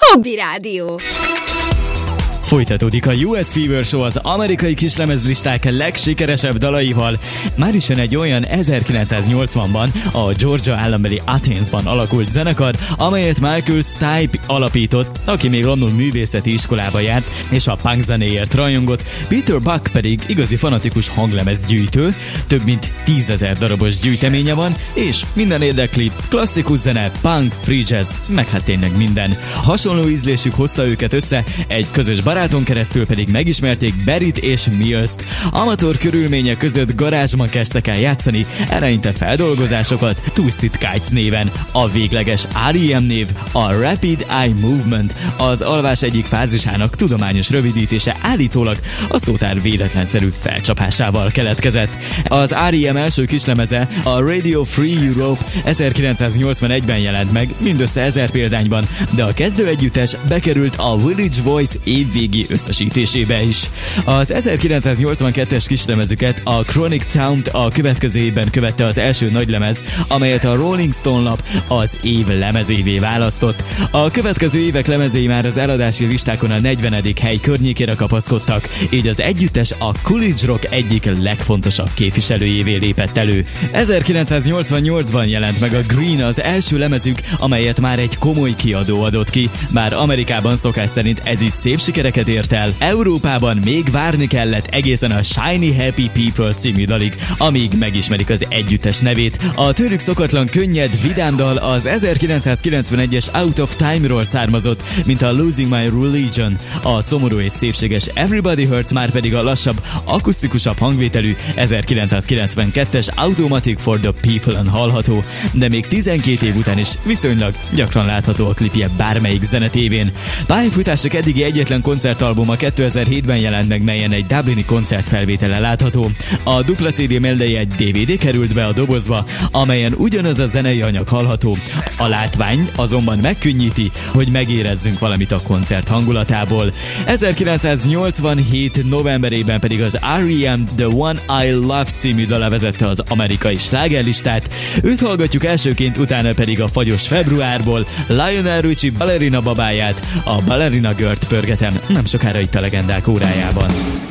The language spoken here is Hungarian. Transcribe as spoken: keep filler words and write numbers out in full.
Hobby Rádió. Folytatódik a U S Fever Show az amerikai kislemezlisták legsikeresebb dalaival. Már is jön egy olyan ezerkilencszáznyolcvanban a Georgia állambeli Athensban alakult zenekar, amelyet Michael Stipe alapított, aki még annól művészeti iskolába járt, és a punk zenéért rajongott. Peter Buck pedig igazi fanatikus hanglemezgyűjtő, több mint tízezer darabos gyűjteménye van, és minden érdekli, klasszikus zene, punk, free jazz, meg hát tényleg minden. Hasonló ízlésük hozta őket össze, egy közös baráton keresztül pedig megismerték Barryt és Mills-t. Amatőr körülmények között garázsban kezdtek el játszani eleinte feldolgozásokat Twisted Kites néven. A végleges R E M név a Rapid Eye Movement, az alvás egyik fázisának tudományos rövidítése, állítólag a szótár véletlenszerű felcsapásával keletkezett. Az R E M első kislemeze, a Radio Free Europe ezerkilencszáznyolcvanegyben jelent meg, mindössze ezer példányban, de a kezdő együttes bekerült a Village Voice évvégi összesítésébe is. Az ezerkilencszáznyolcvankettes kislemezüket, a Chronic Town-t a következő évben követte az első nagylemez, amelyet a Rolling Stone lap az év lemezévé választott. A következő évek lemezei már az eladási listákon a negyvenedik hely környékére kapaszkodtak, így az együttes a Coolidge Rock egyik legfontosabb képviselőjévé lépett elő. ezerkilencszáznyolcvannyolcban jelent meg a Green, az első lemezük, amelyet már egy komoly kiadó adott ki, bár Amerikában szokás szerint ez is szép sikereket ért el. Európában még várni kellett egészen a Shiny Happy People című dalig, amíg megismerik az együttes nevét. A tőlük szokatlan könnyed, vidám dal az ezerkilencszázkilencvenegyes Out of Time-ról származott, mint a Losing My Religion. A szomorú és szépséges Everybody Hurts már pedig a lassabb, akusztikusabb hangvételű ezerkilencszázkilencvenkettes Automatic for the People-on hallható, de még tizenkét év után is viszonylag gyakran látható a klipje bármelyik zenetévén. Pályafutások eddigi egyetlen koncertalbuma kétezer-hétben jelent meg, melyen egy dublini koncertfelvétele látható. A dupla cé dé mellé egy dé vé dé került be a dobozba, amelyen ugyanaz a zenei anyag hallható. A látvány azonban megkönnyíti, hogy megérezzünk valamit a koncert hangulatából. ezerkilencszáznyolcvanhét novemberében pedig az R E M The One I Love című dala vezette az amerikai slágerlistát. Őt hallgatjuk elsőként, utána pedig a fagyos februárból Lionel Richie Ballerina babáját, a Ballerina Girl-t pörgetem nem sokára itt a legendák órájában.